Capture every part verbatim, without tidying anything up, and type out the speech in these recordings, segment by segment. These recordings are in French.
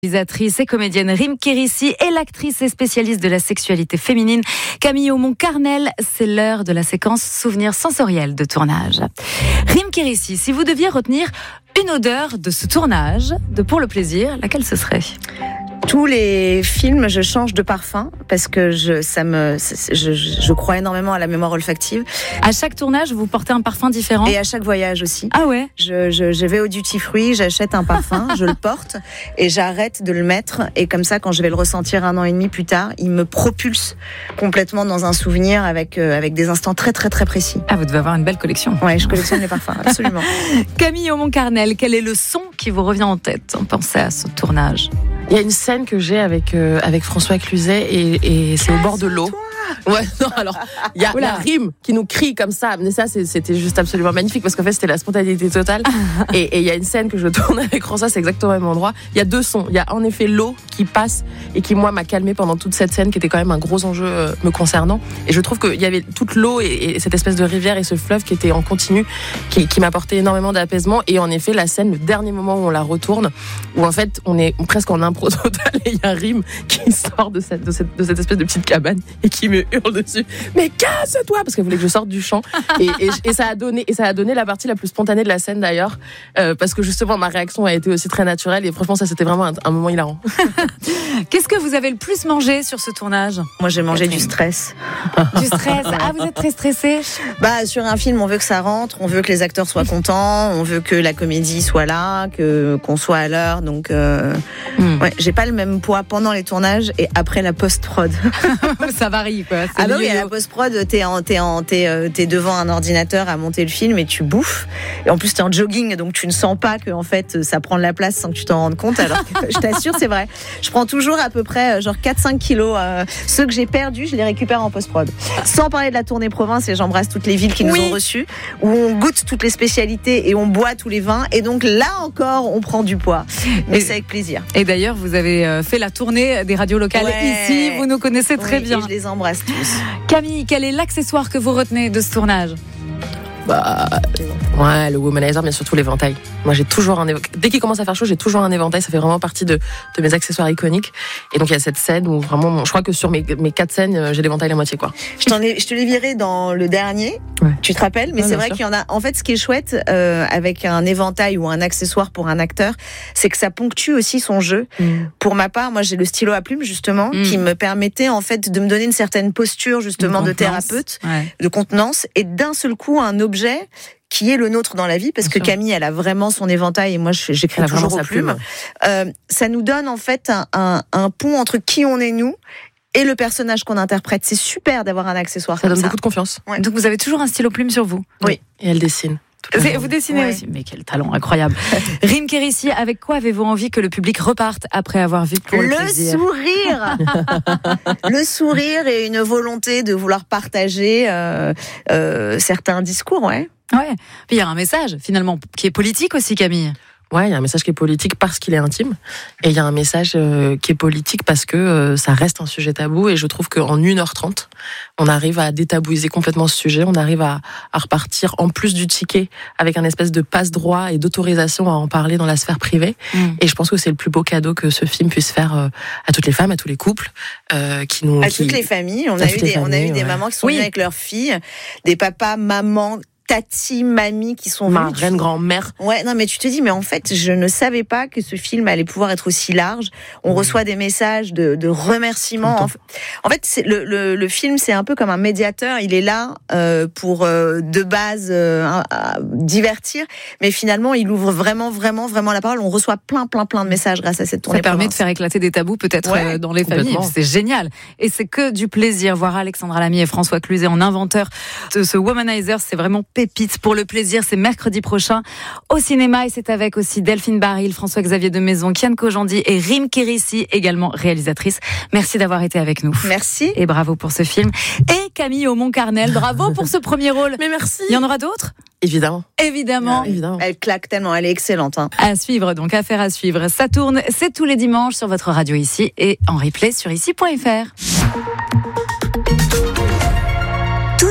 Réalisatrice et comédienne Rim Kérissi et l'actrice et spécialiste de la sexualité féminine Camille Aumont-Carnel. C'est l'heure de la séquence souvenirs sensoriels de tournage. Rim Kérissi, si vous deviez retenir une odeur de ce tournage, de Pour le plaisir, laquelle ce serait ? Tous les films, je change de parfum parce que je, ça me, je, je crois énormément à la mémoire olfactive. À chaque tournage, vous portez un parfum différent ? Et à chaque voyage aussi. Ah ouais ? Je, je, je vais au duty free, j'achète un parfum, je le porte et j'arrête de le mettre. Et comme ça, quand je vais le ressentir un an et demi plus tard, il me propulse complètement dans un souvenir avec, euh, avec des instants très très très précis. Ah, vous devez avoir une belle collection. Ouais, je collectionne les parfums, absolument. Camille Aumont-Carnel, quel est le son qui vous revient en tête en pensant à ce tournage ? Il y a une scène que j'ai avec euh, avec François Cluzet et, et c'est au bord de l'eau. Ouais, non, alors, il y a la Rim qui nous crie comme ça, mais ça, c'est, c'était juste absolument magnifique parce qu'en fait, c'était la spontanéité totale. Et il y a une scène que je tourne avec François, c'est exactement au même endroit. Il y a deux sons. Il y a en effet l'eau qui passe et qui, moi, m'a calmée pendant toute cette scène qui était quand même un gros enjeu euh, me concernant. Et je trouve qu'il y avait toute l'eau et, et cette espèce de rivière et ce fleuve qui était en continu, qui, qui m'apportait énormément d'apaisement. Et en effet, la scène, le dernier moment où on la retourne, où en fait, on est presque en impro total et il y a Rim qui sort de cette, de cette, de cette espèce de petite cabane et qui me hurle dessus. Mais casse-toi, parce qu'elle voulait que je sorte du champ. Et, et, et ça a donné, et ça a donné la partie la plus spontanée de la scène d'ailleurs, euh, parce que justement ma réaction a été aussi très naturelle et franchement ça c'était vraiment un, un moment hilarant. Qu'est-ce que vous avez le plus mangé sur ce tournage ? Moi j'ai mangé du stress. Du stress. Ah, vous êtes très stressé ? Bah sur un film on veut que ça rentre, on veut que les acteurs soient contents, on veut que la comédie soit là, que qu'on soit à l'heure. Donc euh, mm. ouais, j'ai pas le même poids pendant les tournages et après la post-prod. Ça varie quoi. Ah bah oui, à la post-prod, t'es, en, t'es, en, t'es, t'es devant un ordinateur à monter le film et tu bouffes. Et en plus, t'es en jogging, donc tu ne sens pas que en fait, ça prend de la place sans que tu t'en rendes compte. Alors que je t'assure, c'est vrai. Je prends toujours à peu près genre quatre à cinq kilos. Euh, ceux que j'ai perdus, je les récupère en post-prod. Sans parler de la tournée province, et j'embrasse toutes les villes qui nous oui. ont reçus, où on goûte toutes les spécialités et on boit tous les vins. Et donc là encore, on prend du poids. Mais et, c'est avec plaisir. Et d'ailleurs, vous avez fait la tournée des radios locales ouais. ici. Vous nous connaissez très oui, bien. Et je les embrasse tous. Camille, quel est l'accessoire que vous retenez de ce tournage ? Bah, ouais, le womanizer, mais surtout l'éventail. Moi, j'ai toujours un évo... dès qu'il commence à faire chaud, j'ai toujours un éventail. Ça fait vraiment partie de, de mes accessoires iconiques. Et donc, il y a cette scène où vraiment, je crois que sur mes, mes quatre scènes, j'ai l'éventail la moitié, quoi. Je t'en ai, je te l'ai viré dans le dernier. Ouais. Tu te rappelles? Mais ouais, c'est vrai sûr. Qu'il y en a, en fait, ce qui est chouette, euh, avec un éventail ou un accessoire pour un acteur, c'est que ça ponctue aussi son jeu. Mm. Pour ma part, moi, j'ai le stylo à plume, justement, mm. qui me permettait, en fait, de me donner une certaine posture, justement, de, de thérapeute, ouais. de contenance. Et d'un seul coup, un objet qui est le nôtre dans la vie, parce Bien que sûr. Camille, elle a vraiment son éventail et moi, j'écris toujours aux plumes. Euh, ça nous donne en fait un, un, un pont entre qui on est nous et le personnage qu'on interprète. C'est super d'avoir un accessoire ça comme donne ça. beaucoup de confiance. Ouais. Donc vous avez toujours un stylo plume sur vous ? Oui. Et elle dessine. Vous dessinez ouais. aussi, mais quel talent incroyable. Rim Kérissi, avec quoi avez-vous envie que le public reparte après avoir vu Pour le, le plaisir ? sourire. Le sourire et une volonté de vouloir partager euh, euh, certains discours, ouais. Ouais. Puis il y a un message finalement qui est politique aussi, Camille. Ouais, il y a un message qui est politique parce qu'il est intime, et il y a un message euh, qui est politique parce que euh, ça reste un sujet tabou, et je trouve qu'en une heure trente, on arrive à détabouiser complètement ce sujet, on arrive à, à repartir en plus du ticket avec un espèce de passe-droit et d'autorisation à en parler dans la sphère privée, mmh. et je pense que c'est le plus beau cadeau que ce film puisse faire euh, à toutes les femmes, à tous les couples, euh, qui nous... À qui... toutes les familles, on a eu des, familles, on a eu ouais. des mamans qui sont oui. venues avec leurs filles, des papas, mamans, tati, mamie qui sont ma reine grand-mère. Ouais, non mais tu te dis, mais en fait, je ne savais pas que ce film allait pouvoir être aussi large. On mmh. reçoit des messages de, de remerciements. En, en fait, c'est, le, le, le film, c'est un peu comme un médiateur. Il est là euh, pour euh, de base euh, à, à divertir, mais finalement, il ouvre vraiment, vraiment, vraiment la parole. On reçoit plein, plein, plein de messages grâce à cette tournée. Ça permet de faire éclater des tabous peut-être ouais, euh, dans les familles. C'est génial. Et c'est que du plaisir. Voir Alexandra Lamy et François Cluzet en inventeur de ce womanizer, c'est vraiment pépite. Pour le plaisir, c'est mercredi prochain au cinéma, et c'est avec aussi Delphine Baril, François-Xavier de Maison, Kian Kojandi et Rim Kérissi, également réalisatrice. Merci d'avoir été avec nous. Merci. Et bravo pour ce film. Et Camille Aumont-Carnel, bravo pour ce premier rôle. Mais merci. Il y en aura d'autres ? Évidemment. Évidemment. Ouais, évidemment. Elle claque tellement, elle est excellente. Hein. À suivre, donc affaire à suivre. Ça tourne, c'est tous les dimanches sur votre radio ici et en replay sur ici point f r.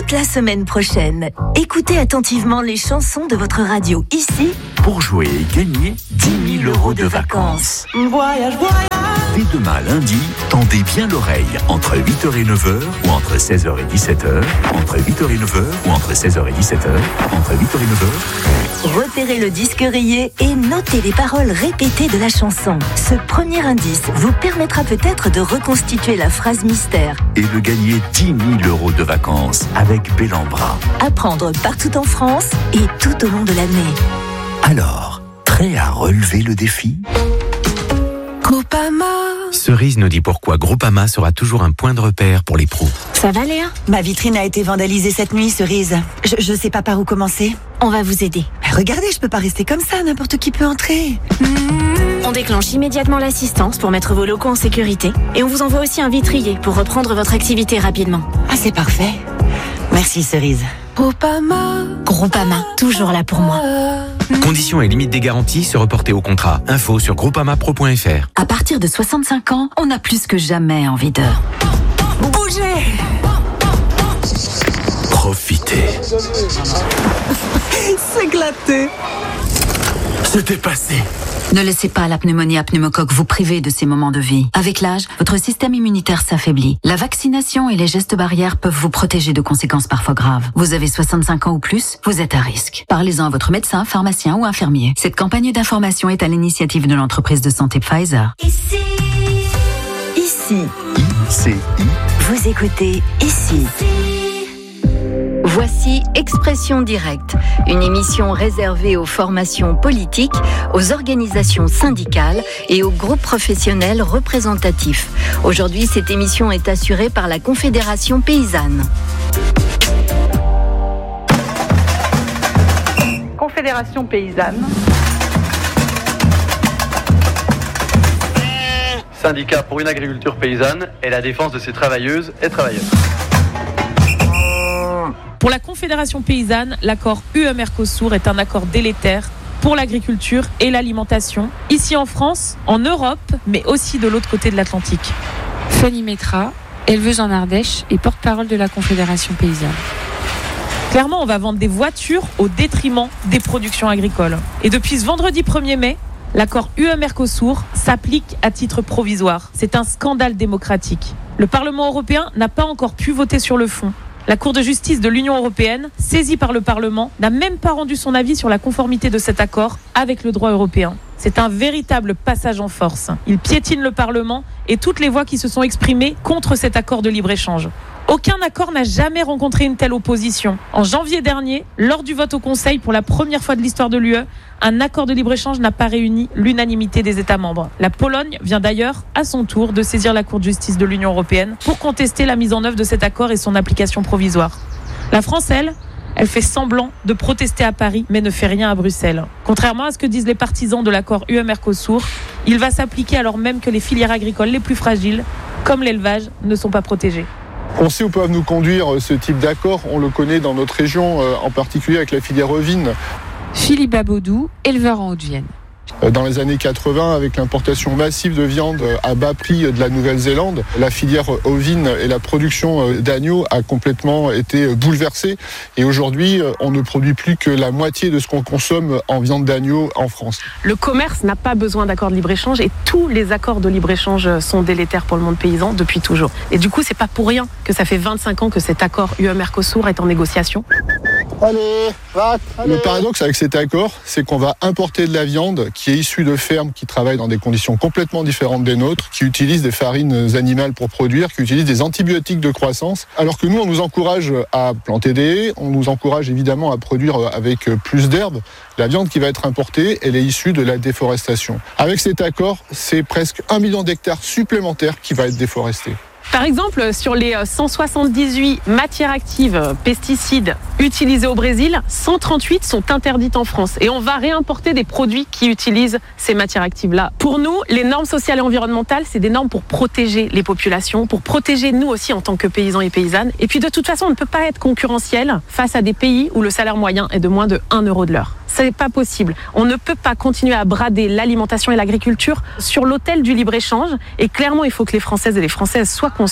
toute la semaine prochaine. Écoutez attentivement les chansons de votre radio ici pour jouer et gagner dix mille euros de vacances. Voyage, voyage. Dès demain lundi, tendez bien l'oreille entre huit heures et neuf heures ou entre seize heures et dix-sept heures, entre huit heures et neuf heures ou entre seize heures et dix-sept heures, entre huit heures et neuf heures. Repérez le disque rayé et notez les paroles répétées de la chanson. Ce premier indice vous permettra peut-être de reconstituer la phrase mystère et de gagner dix mille euros de vacances avec Bellambra. À prendre partout en France et tout au long de l'année. Alors, prêt à relever le défi ? Groupama. Cerise nous dit pourquoi Groupama sera toujours un point de repère pour les pros. Ça va Léa ? Ma vitrine a été vandalisée cette nuit, Cerise. Je, je sais pas par où commencer. On va vous aider. Regardez, je peux pas rester comme ça, n'importe qui peut entrer. Mmh. On déclenche immédiatement l'assistance pour mettre vos locaux en sécurité et on vous envoie aussi un vitrier pour reprendre votre activité rapidement. Ah, c'est parfait. Merci Cerise. Groupama. Groupama, toujours là pour moi. Conditions et limites des garanties se reporter au contrat. Info sur groupamapro point f r. À partir de soixante-cinq ans, on a plus que jamais envie de bouger. Profitez. S'éclater. C'était passé. Ne laissez pas la pneumonie à pneumocoque vous priver de ces moments de vie. Avec l'âge, votre système immunitaire s'affaiblit. La vaccination et les gestes barrières peuvent vous protéger de conséquences parfois graves. Vous avez soixante-cinq ans ou plus, vous êtes à risque. Parlez-en à votre médecin, pharmacien ou infirmier. Cette campagne d'information est à l'initiative de l'entreprise de santé Pfizer. Ici. Ici. I C I. Vous écoutez Ici. Voici Expression Directe, une émission réservée aux formations politiques, aux organisations syndicales et aux groupes professionnels représentatifs. Aujourd'hui, cette émission est assurée par la Confédération Paysanne. Confédération Paysanne. Syndicat pour une agriculture paysanne et la défense de ses travailleuses et travailleurs. Pour la Confédération Paysanne, l'accord U E-Mercosur est un accord délétère pour l'agriculture et l'alimentation, ici en France, en Europe, mais aussi de l'autre côté de l'Atlantique. Fanny Métra, éleveuse en Ardèche et porte-parole de la Confédération Paysanne. Clairement, on va vendre des voitures au détriment des productions agricoles. Et depuis ce vendredi premier mai, l'accord U E-Mercosur s'applique à titre provisoire. C'est un scandale démocratique. Le Parlement européen n'a pas encore pu voter sur le fond. La Cour de justice de l'Union européenne, saisie par le Parlement, n'a même pas rendu son avis sur la conformité de cet accord avec le droit européen. C'est un véritable passage en force. Il piétine le Parlement et toutes les voix qui se sont exprimées contre cet accord de libre-échange. Aucun accord n'a jamais rencontré une telle opposition. En janvier dernier, lors du vote au Conseil pour la première fois de l'histoire de l'U E, un accord de libre-échange n'a pas réuni l'unanimité des États membres. La Pologne vient d'ailleurs, à son tour, de saisir la Cour de justice de l'Union européenne pour contester la mise en œuvre de cet accord et son application provisoire. La France, elle, elle fait semblant de protester à Paris, mais ne fait rien à Bruxelles. Contrairement à ce que disent les partisans de l'accord U E-Mercosur, il va s'appliquer alors même que les filières agricoles les plus fragiles, comme l'élevage, ne sont pas protégées. On sait où peuvent nous conduire ce type d'accord, on le connaît dans notre région, en particulier avec la filière ovine. Philippe Babaudou, éleveur en Haute-Vienne. Dans les années quatre-vingts, avec l'importation massive de viande à bas prix de la Nouvelle-Zélande, la filière ovine et la production d'agneaux a complètement été bouleversée. Et aujourd'hui, on ne produit plus que la moitié de ce qu'on consomme en viande d'agneau en France. Le commerce n'a pas besoin d'accords de libre-échange et tous les accords de libre-échange sont délétères pour le monde paysan depuis toujours. Et du coup, c'est pas pour rien que ça fait vingt-cinq ans que cet accord U E-Mercosur est en négociation. Allez, va, allez. Le paradoxe avec cet accord, c'est qu'on va importer de la viande qui est issue de fermes qui travaillent dans des conditions complètement différentes des nôtres, qui utilisent des farines animales pour produire, qui utilisent des antibiotiques de croissance, alors que nous, on nous encourage à planter des haies, on nous encourage évidemment à produire avec plus d'herbes. La viande qui va être importée, elle est issue de la déforestation. Avec cet accord, c'est presque un million d'hectares supplémentaires qui va être déforesté. Par exemple, sur les cent soixante-dix-huit matières actives, pesticides utilisés au Brésil, cent trente-huit sont interdites en France. Et on va réimporter des produits qui utilisent ces matières actives-là. Pour nous, les normes sociales et environnementales, c'est des normes pour protéger les populations, pour protéger nous aussi en tant que paysans et paysannes. Et puis de toute façon, on ne peut pas être concurrentiel face à des pays où le salaire moyen est de moins de un euro de l'heure. C'est pas possible. On ne peut pas continuer à brader l'alimentation et l'agriculture sur l'autel du libre-échange. Et clairement, il faut que les Françaises et les Françaises soient conscients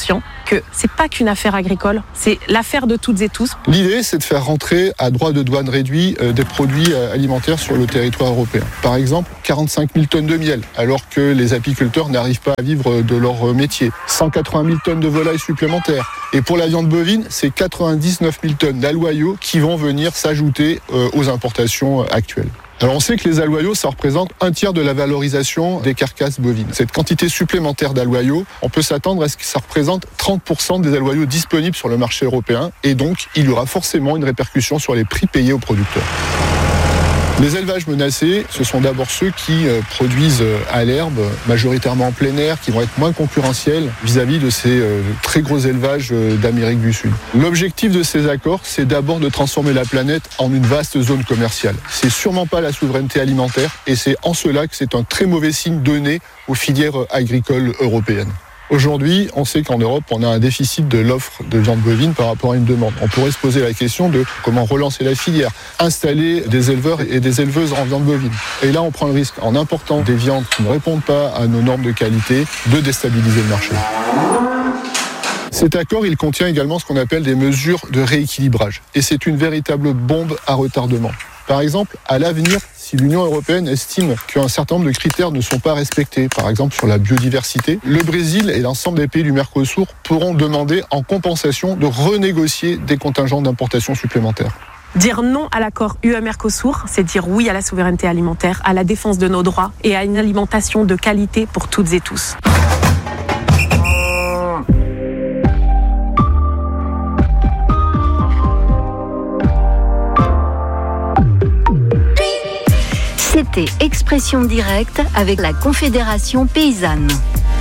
que c'est pas qu'une affaire agricole, c'est l'affaire de toutes et tous. L'idée, c'est de faire rentrer à droit de douane réduit euh, des produits euh, alimentaires sur le territoire européen. Par exemple, quarante-cinq mille tonnes de miel, alors que les apiculteurs n'arrivent pas à vivre de leur métier. cent quatre-vingt mille tonnes de volailles supplémentaires. Et pour la viande bovine, c'est quatre-vingt-dix-neuf mille tonnes d'aloyaux qui vont venir s'ajouter euh, aux importations actuelles. Alors on sait que les aloyaux, ça représente un tiers de la valorisation des carcasses bovines. Cette quantité supplémentaire d'aloyaux, on peut s'attendre à ce que ça représente trente pour cent des aloyaux disponibles sur le marché européen, et donc il y aura forcément une répercussion sur les prix payés aux producteurs. Les élevages menacés, ce sont d'abord ceux qui euh, produisent euh, à l'herbe, majoritairement en plein air, qui vont être moins concurrentiels vis-à-vis de ces euh, très gros élevages euh, d'Amérique du Sud. L'objectif de ces accords, c'est d'abord de transformer la planète en une vaste zone commerciale. C'est sûrement pas la souveraineté alimentaire, et c'est en cela que c'est un très mauvais signe donné aux filières agricoles européennes. Aujourd'hui, on sait qu'en Europe, on a un déficit de l'offre de viande bovine par rapport à une demande. On pourrait se poser la question de comment relancer la filière, installer des éleveurs et des éleveuses en viande bovine. Et là, on prend le risque, en important des viandes qui ne répondent pas à nos normes de qualité, de déstabiliser le marché. Cet accord, il contient également ce qu'on appelle des mesures de rééquilibrage. Et c'est une véritable bombe à retardement. Par exemple, à l'avenir, si l'Union européenne estime qu'un certain nombre de critères ne sont pas respectés, par exemple sur la biodiversité, le Brésil et l'ensemble des pays du Mercosur pourront demander en compensation de renégocier des contingents d'importation supplémentaires. Dire non à l'accord U E-Mercosur, c'est dire oui à la souveraineté alimentaire, à la défense de nos droits et à une alimentation de qualité pour toutes et tous. C'était Expression directe avec la Confédération paysanne.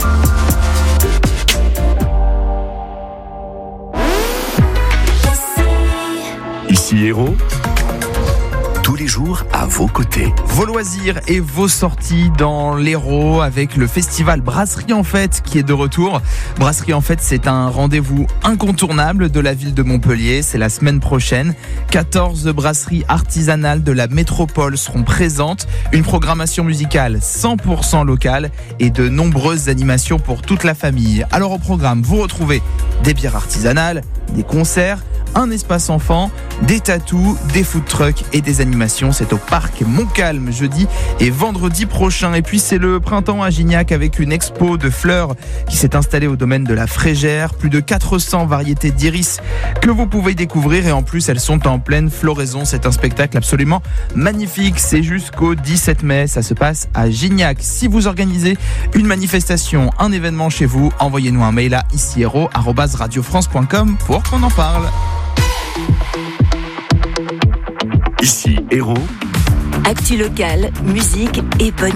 Ici Héros, tous les jours à vos côtés. Vos loisirs et vos sorties dans l'Hérault avec le festival Brasserie en Fête qui est de retour. Brasserie en Fête, c'est un rendez-vous incontournable de la ville de Montpellier. C'est la semaine prochaine. quatorze brasseries artisanales de la métropole seront présentes. Une programmation musicale cent pour cent locale et de nombreuses animations pour toute la famille. Alors au programme, vous retrouvez des bières artisanales, des concerts, un espace enfant, des tatous, des food trucks et des animations. C'est au parc Montcalm jeudi et vendredi prochain. Et puis c'est le printemps à Gignac avec une expo de fleurs qui s'est installée au domaine de la Frégère. Plus de quatre cents variétés d'iris que vous pouvez découvrir et en plus elles sont en pleine floraison. C'est un spectacle absolument magnifique. C'est jusqu'au dix-sept mai. Ça se passe à Gignac. Si vous organisez une manifestation, un événement chez vous, envoyez-nous un mail à iciero arobase radiofrance point com pour qu'on en parle. Ici Héros. Actu locale, musique et bonne